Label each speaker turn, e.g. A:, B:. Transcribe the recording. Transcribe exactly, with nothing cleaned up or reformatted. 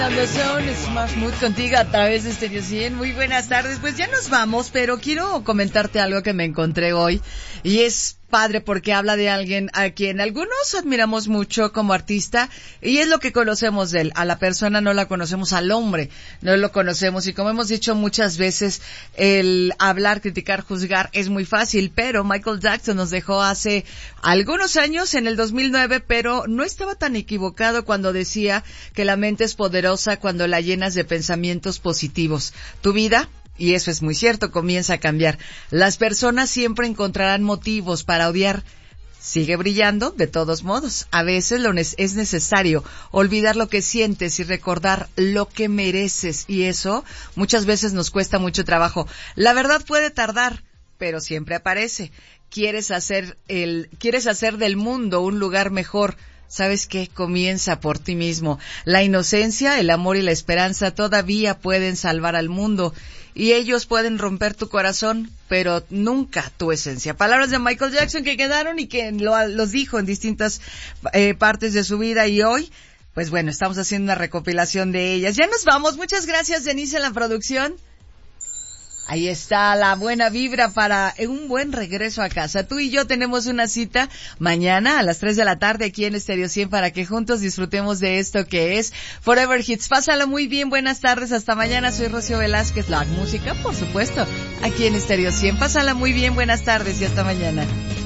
A: The Zone, Smash Mood contigo a través de Stereo cien. Muy buenas tardes. Pues ya nos vamos, pero quiero comentarte algo que me encontré hoy y es padre porque habla de alguien a quien algunos admiramos mucho como artista y es lo que conocemos de él. A la persona no la conocemos, al hombre no lo conocemos, y como hemos dicho muchas veces, el hablar, criticar, juzgar es muy fácil, pero Michael Jackson nos dejó hace algunos años, en el dos mil nueve, pero no estaba tan equivocado cuando decía que la mente es poderosa cuando la llenas de pensamientos positivos. Tu vida, y eso es muy cierto, comienza a cambiar. Las personas siempre encontrarán motivos para odiar. Sigue brillando de todos modos. A veces lo ne- es necesario olvidar lo que sientes y recordar lo que mereces. Y eso muchas veces nos cuesta mucho trabajo. La verdad puede tardar, pero siempre aparece. Quieres hacer el, quieres hacer del mundo un lugar mejor. ¿Sabes qué? Comienza por ti mismo. La inocencia, el amor y la esperanza todavía pueden salvar al mundo. Y ellos pueden romper tu corazón, pero nunca tu esencia. Palabras de Michael Jackson que quedaron y que lo, los dijo en distintas eh, partes de su vida, y hoy, pues bueno, estamos haciendo una recopilación de ellas. Ya nos vamos. Muchas gracias, Denise, en la producción. Ahí está la buena vibra para un buen regreso a casa. Tú y yo tenemos una cita mañana a las tres de la tarde aquí en Stereo cien para que juntos disfrutemos de esto que es Forever Hits. Pásalo muy bien, buenas tardes, hasta mañana. Soy Rocío Velázquez, la música, por supuesto, aquí en Stereo cien. Pásala muy bien, buenas tardes y hasta mañana.